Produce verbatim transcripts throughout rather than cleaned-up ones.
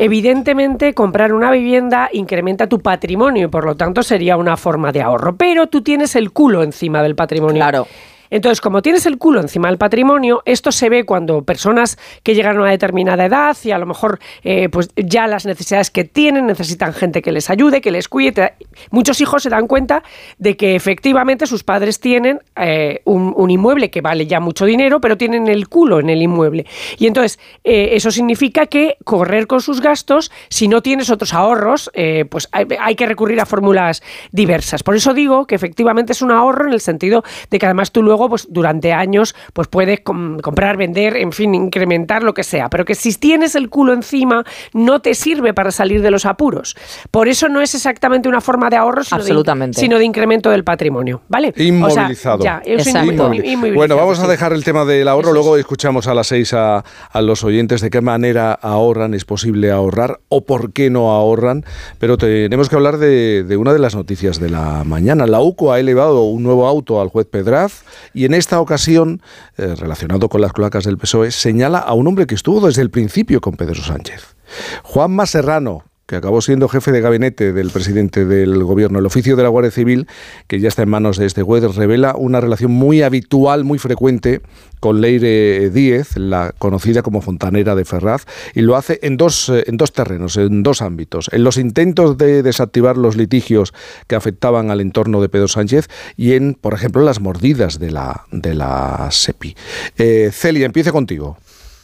Evidentemente, comprar una vivienda incrementa tu patrimonio y por lo tanto sería una forma de ahorro, pero tú tienes el culo encima del patrimonio. Claro. Entonces, como tienes el culo encima del patrimonio, esto se ve cuando personas que llegan a una determinada edad y a lo mejor eh, pues ya las necesidades que tienen, necesitan gente que les ayude, que les cuide. Muchos hijos se dan cuenta de que efectivamente sus padres tienen eh, un, un inmueble que vale ya mucho dinero, pero tienen el culo en el inmueble. Y entonces, eh, eso significa que correr con sus gastos, si no tienes otros ahorros, eh, pues hay, hay que recurrir a fórmulas diversas. Por eso digo que efectivamente es un ahorro en el sentido de que además tú luego pues durante años pues puedes com- comprar, vender, en fin, incrementar lo que sea, pero que si tienes el culo encima no te sirve para salir de los apuros. Por eso no es exactamente una forma de ahorro, sino, Absolutamente. De, sino de incremento del patrimonio, ¿vale? Inmovilizado. O sea, ya, es Exacto. inmo- inmovilizado. Bueno, vamos a sí. dejar el tema del ahorro, Eso luego es. escuchamos a las seis a, a los oyentes de qué manera ahorran, es posible ahorrar o por qué no ahorran, pero tenemos que hablar de, de una de las noticias de la mañana. La U C O ha elevado un nuevo auto al juez Pedraz y en esta ocasión, eh, relacionado con las cloacas del P S O E, señala a un hombre que estuvo desde el principio con Pedro Sánchez. Juanma Serrano, que acabó siendo jefe de gabinete del presidente del gobierno. El oficio de la Guardia Civil, que ya está en manos de este juez, revela una relación muy habitual, muy frecuente con Leire Díez, la conocida como fontanera de Ferraz, y lo hace en dos, en dos terrenos, en dos ámbitos. En los intentos de desactivar los litigios que afectaban al entorno de Pedro Sánchez y en, por ejemplo, las mordidas de la, de la SEPI. Eh, Celia, empiece contigo.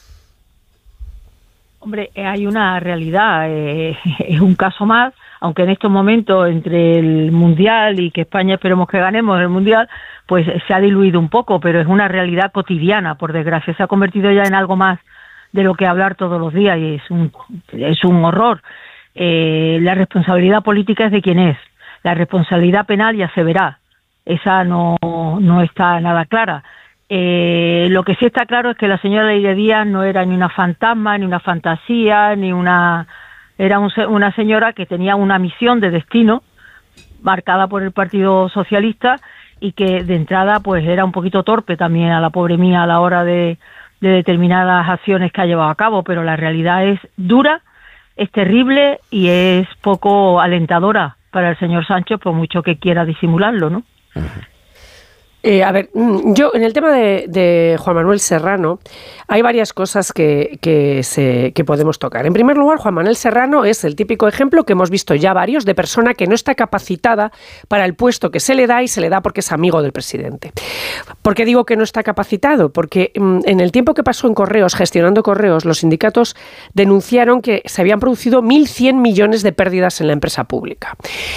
Hombre, hay una realidad, eh, es un caso más, aunque en estos momentos entre el Mundial y que España esperemos que ganemos el Mundial, pues se ha diluido un poco, pero es una realidad cotidiana, por desgracia, se ha convertido ya en algo más de lo que hablar todos los días y es un, es un horror. Eh, la responsabilidad política es de quien es, la responsabilidad penal ya se verá, esa no, no está nada clara. Eh, lo que sí está claro es que la señora Leire Díaz no era ni una fantasma, ni una fantasía, ni una... Era un, una señora que tenía una misión de destino marcada por el Partido Socialista y que de entrada pues era un poquito torpe también a la pobre mía a la hora de, de determinadas acciones que ha llevado a cabo, pero la realidad es dura, es terrible y es poco alentadora para el señor Sánchez por mucho que quiera disimularlo, ¿no? Uh-huh. Eh, a ver, yo en el tema de, de Juan Manuel Serrano hay varias cosas que, que, se, que podemos tocar. En primer lugar, Juan Manuel Serrano es el típico ejemplo que hemos visto ya varios de persona que no está capacitada para el puesto que se le da y se le da porque es amigo del presidente. ¿Por qué digo que no está capacitado? Porque mmm, en el tiempo que pasó en Correos, gestionando Correos, los sindicatos denunciaron que se habían producido mil cien millones de pérdidas en la empresa pública.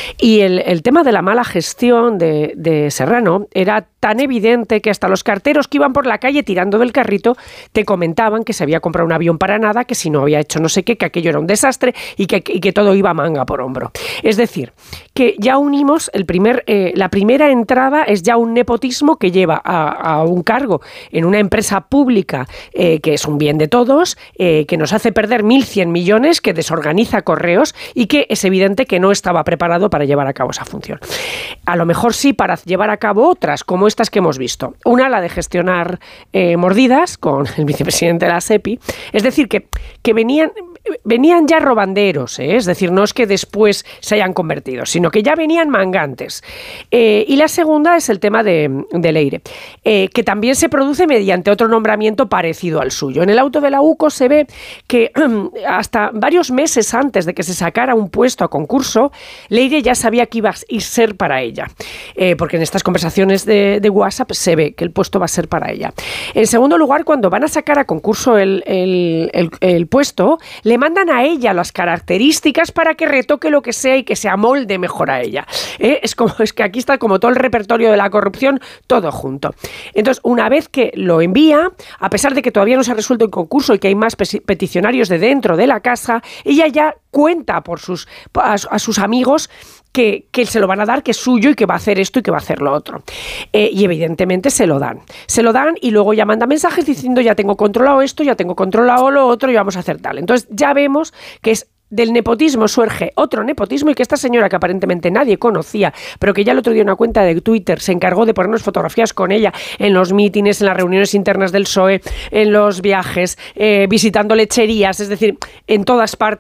Y el, el tema de la mala gestión de, de Serrano era tan evidente que hasta los carteros que iban por la calle tirando del carrito te comentaban que se había comprado un avión para nada, que si no había hecho no sé qué, que aquello era un desastre y que, y que todo iba manga por hombro. Es decir, que ya unimos el primer, eh, la primera entrada es ya un nepotismo que lleva a, a un cargo en una empresa pública eh, que es un bien de todos, eh, que nos hace perder mil cien millones, que desorganiza Correos y que es evidente que no estaba preparado para llevar a cabo esa función. A lo mejor sí para llevar a cabo otras, como estas que hemos visto. Una, la de gestionar eh, mordidas con el vicepresidente de la SEPI. Es decir, que, que venían, venían ya robanderos, ¿eh? Es decir, no es que después se hayan convertido, sino que ya venían mangantes. Eh, y la segunda es el tema de, de Leire, eh, que también se produce mediante otro nombramiento parecido al suyo. En el auto de la U C O se ve que hasta varios meses antes de que se sacara un puesto a concurso, Leire ya sabía que iba a ser para ella, eh, porque en estas conversaciones de de WhatsApp se ve que el puesto va a ser para ella. En segundo lugar, cuando van a sacar a concurso el, el, el, el puesto, le mandan a ella las características para que retoque lo que sea y que se amolde mejor a ella. ¿Eh? Es, como, es que aquí está como todo el repertorio de la corrupción, todo junto. Entonces, una vez que lo envía, a pesar de que todavía no se ha resuelto el concurso y que hay más peticionarios de dentro de la casa, ella ya cuenta por sus, a, a sus amigos Que, que se lo van a dar, que es suyo y que va a hacer esto y que va a hacer lo otro. Eh, y evidentemente se lo dan. Se lo dan y luego ya manda mensajes diciendo ya tengo controlado esto, ya tengo controlado lo otro y vamos a hacer tal. Entonces ya vemos que es del nepotismo surge otro nepotismo y que esta señora que aparentemente nadie conocía, pero que ya el otro día en una cuenta de Twitter se encargó de ponernos fotografías con ella en los mítines, en las reuniones internas del P S O E, en los viajes, eh, visitando lecherías, es decir, en todas partes